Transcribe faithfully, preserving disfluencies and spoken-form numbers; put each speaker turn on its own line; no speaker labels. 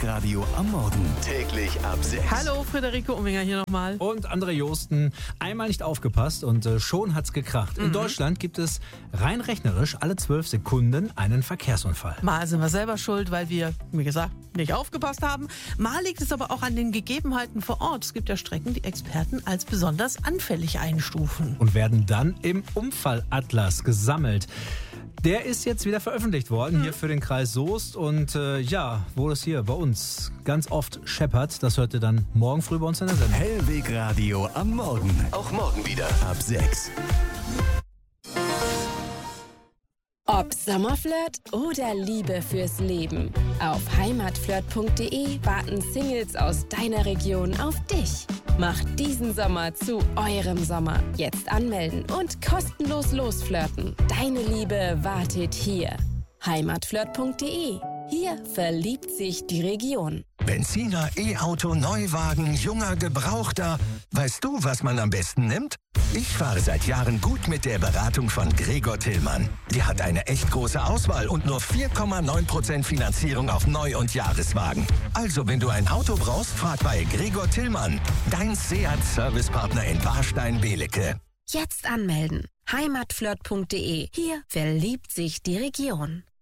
Hellwegradio am Morgen. Täglich ab sechs.
Hallo, Friederike Umminger hier nochmal.
Und André Josten, einmal nicht aufgepasst und äh, schon hat's gekracht. In
Mhm.
Deutschland gibt es rein rechnerisch alle zwölf Sekunden einen Verkehrsunfall.
Mal sind wir selber schuld, weil wir, wie gesagt, nicht aufgepasst haben. Mal liegt es aber auch an den Gegebenheiten vor Ort. Es gibt ja Strecken, die Experten als besonders anfällig einstufen.
Und werden dann im Unfallatlas gesammelt. Der ist jetzt wieder veröffentlicht worden, hier für den Kreis Soest. Und äh, ja, wo es hier bei uns ganz oft scheppert, das hört ihr dann morgen früh bei uns in der Sendung.
Hellwegradio am Morgen. Auch morgen wieder ab sechs.
Ob Sommerflirt oder Liebe fürs Leben. Auf heimatflirt punkt de warten Singles aus deiner Region auf dich. Macht diesen Sommer zu eurem Sommer. Jetzt anmelden und kostenlos losflirten. Deine Liebe wartet hier. heimatflirt punkt de. Hier verliebt sich die Region.
Benziner, E-Auto, Neuwagen, junger, gebrauchter. Weißt du, was man am besten nimmt? Ich fahre seit Jahren gut mit der Beratung von Gregor Tillmann. Die hat eine echt große Auswahl und nur vier Komma neun Prozent Finanzierung auf Neu- und Jahreswagen. Also, wenn du ein Auto brauchst, frag bei Gregor Tillmann. Dein Seat-Servicepartner in Warstein-Belecke.
Jetzt anmelden. heimatflirt punkt de. Hier verliebt sich die Region.